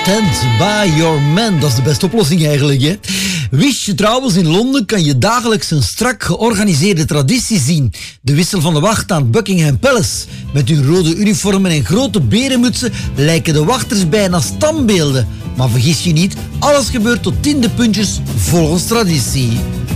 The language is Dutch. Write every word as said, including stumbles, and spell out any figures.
Stand by your man, dat is de beste oplossing eigenlijk, hè. Wist je trouwens, in Londen kan je dagelijks een strak georganiseerde traditie zien. De wissel van de wacht aan Buckingham Palace. Met hun rode uniformen en grote berenmutsen lijken de wachters bijna standbeelden. Maar vergis je niet, alles gebeurt tot in de puntjes volgens traditie.